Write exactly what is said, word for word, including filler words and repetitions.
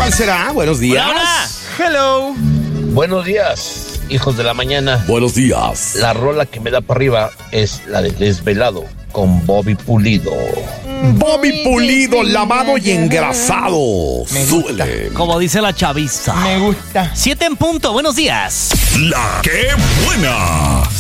¿Cuál será? Buenos días. Hola, hola. Hello. Buenos días, hijos de la mañana. Buenos días. La rola que me da para arriba es la de Desvelado con Bobby Pulido. Bobby Pulido, lavado y engrasado. Me gusta. Suele. Como dice la chaviza. Me gusta. Siete en punto, buenos días. La que buena.